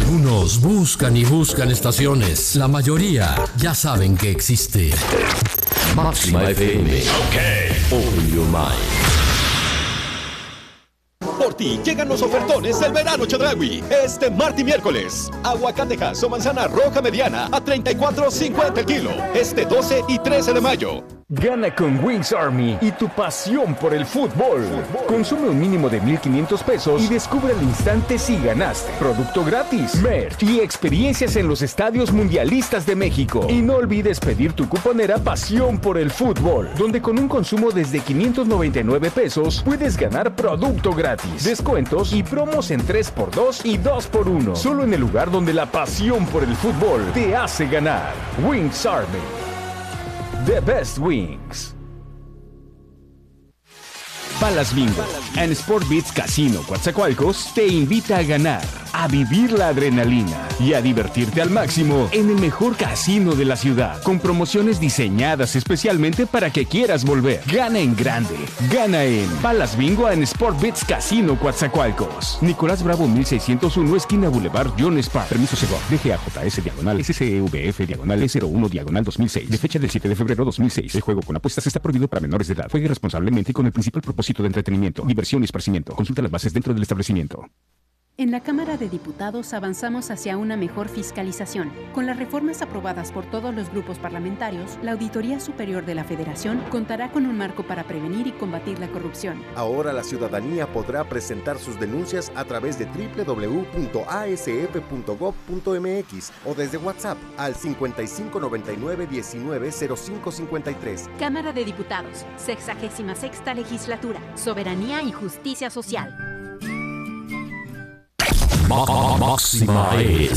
Algunos buscan y buscan estaciones. La mayoría ya saben que existe Máxima FM. Open your mind. Por ti llegan los ofertones del verano Chedraui. Este martes y miércoles. Aguacatejas o manzana roja mediana a $34.50 el kilo. Este 12 y 13 de mayo. Gana con Wings Army y tu pasión por el fútbol. Consume un mínimo de 1,500 pesos y descubre al instante si ganaste. Producto gratis, merch y experiencias en los estadios mundialistas de México. Y no olvides pedir tu cuponera Pasión por el Fútbol, donde con un consumo desde 599 pesos puedes ganar producto gratis, descuentos y promos en 3x2 y 2x1. Solo en el lugar donde la pasión por el fútbol te hace ganar. Wings Army. The Best Wings. Palace Bingo and Sport Beats Casino Coatzacoalcos te invita a ganar, a vivir la adrenalina y a divertirte al máximo en el mejor casino de la ciudad, con promociones diseñadas especialmente para que quieras volver. Gana en grande, gana en Palace Bingo and Sport Beats Casino Coatzacoalcos. Nicolás Bravo 1601, esquina Boulevard John Spark. Permiso Segov, DGAJS diagonal SCEVF diagonal 01 diagonal 2006. De fecha del 7 de febrero 2006. El juego con apuestas está prohibido para menores de edad. Juegue responsablemente con el principal propósito de entretenimiento, diversión y esparcimiento. Consulta las bases dentro del establecimiento. En la Cámara de Diputados avanzamos hacia una mejor fiscalización. Con las reformas aprobadas por todos los grupos parlamentarios, la Auditoría Superior de la Federación contará con un marco para prevenir y combatir la corrupción. Ahora la ciudadanía podrá presentar sus denuncias a través de www.asf.gov.mx o desde WhatsApp al 5599-190553. Cámara de Diputados, 66ª Legislatura, Soberanía y Justicia Social. Máxima es